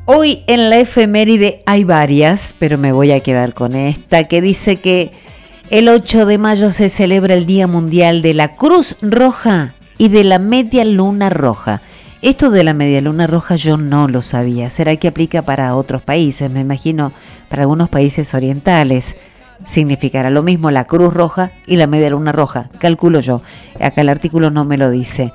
Hoy en la efeméride hay varias, pero me voy a quedar con esta, que dice que el 8 de mayo se celebra el Día Mundial de la Cruz Roja y de la Media Luna Roja. Esto de la Media Luna Roja yo no lo sabía. ¿Será que aplica para otros países? Me imagino para algunos países orientales. Significará lo mismo la Cruz Roja y la Media Luna Roja, calculo yo. Acá el artículo no me lo dice.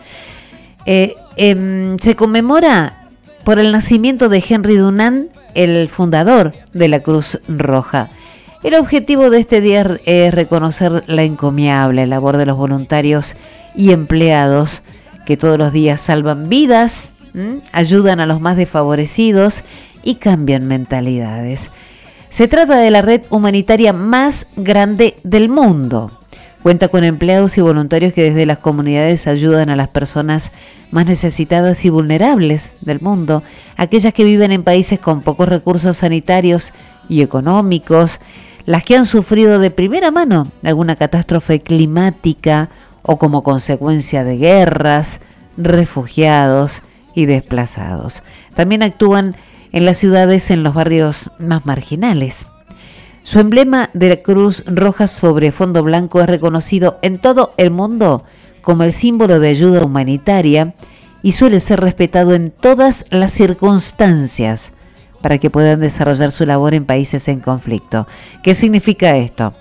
Se conmemora por el nacimiento de Henry Dunant, el fundador de la Cruz Roja. El objetivo de este día es reconocer la encomiable labor de los voluntarios y empleados que todos los días salvan vidas, ayudan a los más desfavorecidos y cambian mentalidades. Se trata de la red humanitaria más grande del mundo. Cuenta con empleados y voluntarios que desde las comunidades ayudan a las personas más necesitadas y vulnerables del mundo, aquellas que viven en países con pocos recursos sanitarios y económicos, las que han sufrido de primera mano alguna catástrofe climática o como consecuencia de guerras, refugiados y desplazados. También actúan en las ciudades, en los barrios más marginales. Su emblema de la Cruz Roja sobre fondo blanco es reconocido en todo el mundo como el símbolo de ayuda humanitaria y suele ser respetado en todas las circunstancias para que puedan desarrollar su labor en países en conflicto. ¿Qué significa esto?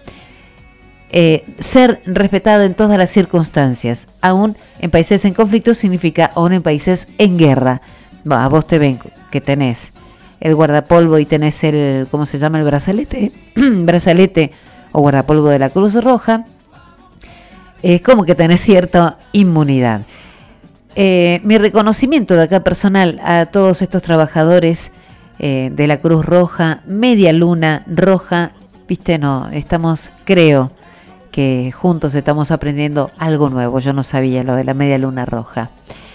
Ser respetado en todas las circunstancias, aún en países en conflicto, significa aún en países en guerra. A vos te ven que tenés el guardapolvo y tenés el, ¿cómo se llama? El brazalete, brazalete o guardapolvo de la Cruz Roja, es como que tenés cierta inmunidad. Mi reconocimiento de acá personal a todos estos trabajadores de la Cruz Roja, Media Luna Roja, viste, no, estamos, creo que juntos estamos aprendiendo algo nuevo. Yo no sabía lo de la Media Luna Roja.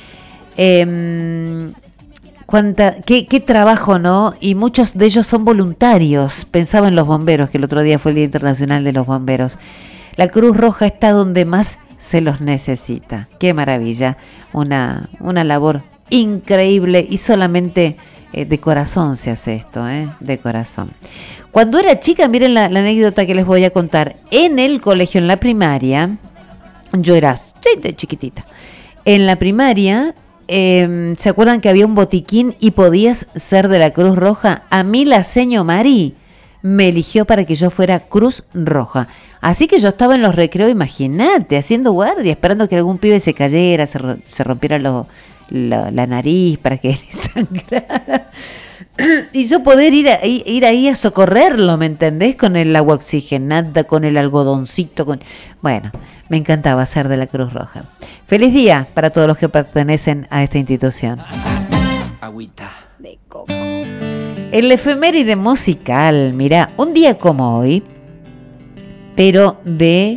Qué trabajo, ¿no? Y muchos de ellos son voluntarios. Pensaba en los bomberos, que el otro día fue el Día Internacional de los Bomberos. La Cruz Roja está donde más se los necesita. Qué maravilla. Una labor increíble y solamente de corazón se hace esto, de corazón. Cuando era chica, miren la anécdota que les voy a contar. En el colegio, en la primaria, yo era chiquitita. En la primaria, ¿se acuerdan que había un botiquín y podías ser de la Cruz Roja? A mí la seño Mari me eligió para que yo fuera Cruz Roja. Así que yo estaba en los recreos, imagínate, haciendo guardia, esperando que algún pibe se cayera, se rompiera la nariz para que le sangrara. Y yo poder ir ahí a socorrerlo, ¿me entendés? Con el agua oxigenada, con el algodoncito, bueno, me encantaba ser de la Cruz Roja. Feliz día para todos los que pertenecen a esta institución. Agüita de coco. El efeméride musical, mirá, un día como hoy, pero de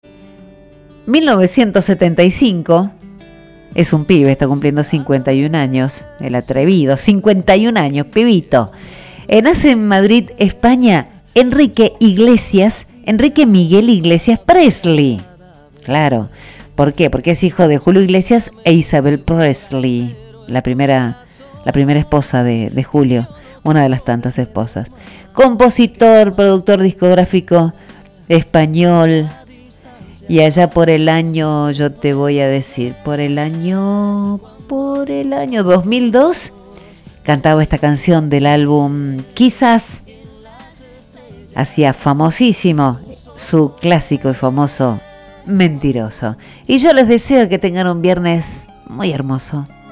1975, es un pibe, está cumpliendo 51 años, el atrevido, 51 años, pibito. Nace en Madrid, España, Enrique Miguel Iglesias Presley. Claro, ¿por qué? Porque es hijo de Julio Iglesias e Isabel Presley, la primera esposa de Julio, una de las tantas esposas. Compositor, productor discográfico español. Y allá por el año, yo te voy a decir, por el año 2002, cantaba esta canción del álbum Quizás. Hacía famosísimo su clásico y famoso Mentiroso. Y yo les deseo que tengan un viernes muy hermoso.